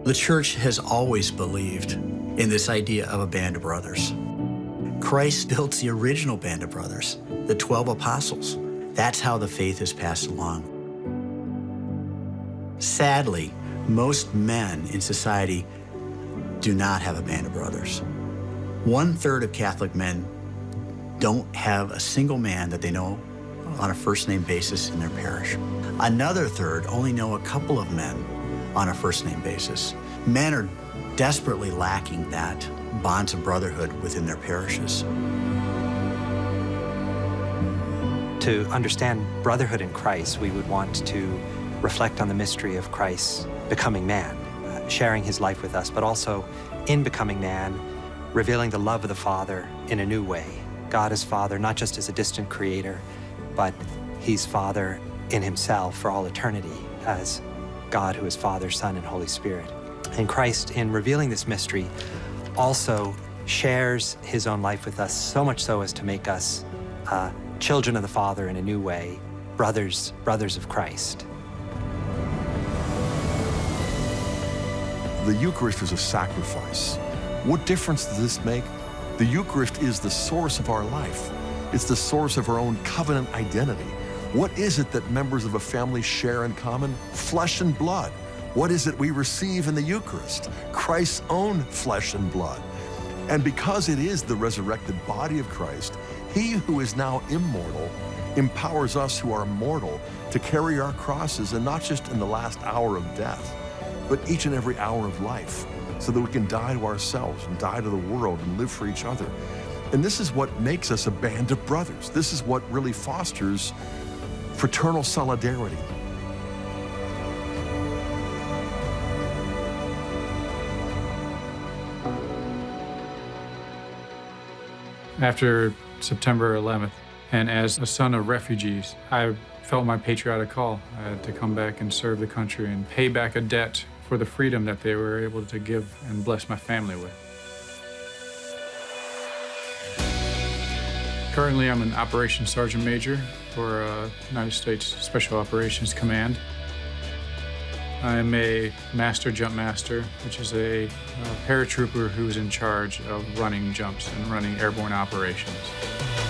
The church has always believed in this idea of a band of brothers. Christ built the original band of brothers, the 12 apostles. That's how the faith is passed along. Sadly, most men in society do not have a band of brothers. 1/3 of Catholic men don't have a single man that they know on a first-name basis in their parish. Another third only know a couple of men on a first-name basis. Men are desperately lacking that bonds of brotherhood within their parishes. To understand brotherhood in Christ, we would want to reflect on the mystery of Christ becoming man, sharing his life with us, but also in becoming man, revealing the love of the Father in a new way. God is Father, not just as a distant creator, but he's Father in himself for all eternity as God who is Father, Son, and Holy Spirit. And Christ, in revealing this mystery, also shares his own life with us, so much so as to make us children of the Father in a new way, brothers of Christ. The Eucharist is a sacrifice. What difference does this make? The Eucharist is the source of our life. It's the source of our own covenant identity. What is it that members of a family share in common? Flesh and blood. What is it we receive in the Eucharist? Christ's own flesh and blood. And because it is the resurrected body of Christ, he who is now immortal empowers us who are mortal to carry our crosses, and not just in the last hour of death, but each and every hour of life, so that we can die to ourselves and die to the world and live for each other. And this is what makes us a band of brothers. This is what really fosters fraternal solidarity. After September 11th, and as a son of refugees, I felt my patriotic call. I had to come back and serve the country and pay back a debt for the freedom that they were able to give and bless my family with. Currently, I'm an Operations Sergeant Major for United States Special Operations Command. I'm a Master Jump Master, which is a paratrooper who's in charge of running jumps and running airborne operations.